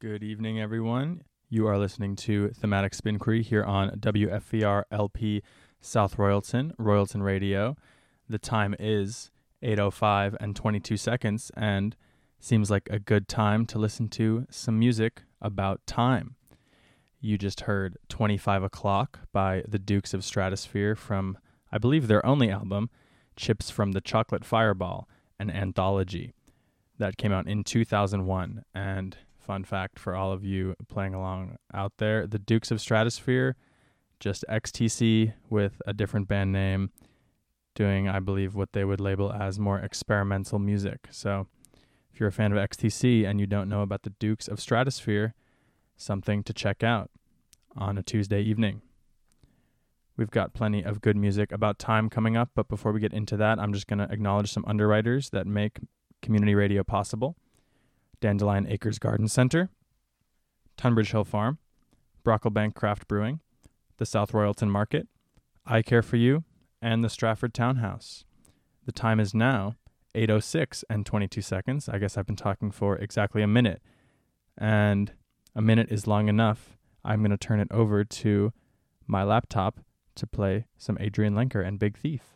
Good evening, everyone. You are listening to Thematic Spin Query here on WFVR LP South Royalton Radio. The time is 8:05 and 22 seconds, and seems like a good time to listen to some music about time. You just heard 25 O'Clock by the Dukes of Stratosphere from, I believe, their only album, Chips from the Chocolate Fireball, an anthology that came out in 2001. And fun fact for all of you playing along out there, the Dukes of Stratosphere, just XTC with a different band name, doing, I believe, what they would label as more experimental music. So if you're a fan of XTC and you don't know about the Dukes of Stratosphere, something to check out on a Tuesday evening. We've got plenty of good music about time coming up, but before we get into that, I'm just going to acknowledge some underwriters that make community radio possible. Dandelion Acres Garden Center, Tunbridge Hill Farm, Brocklebank Craft Brewing, the South Royalton Market, I Care For You, and the Stratford Townhouse. The time is now 8:06 and 22 seconds. I guess I've been talking for exactly a minute, and a minute is long enough. I'm going to turn it over to my laptop to play some Adrian Lenker and Big Thief.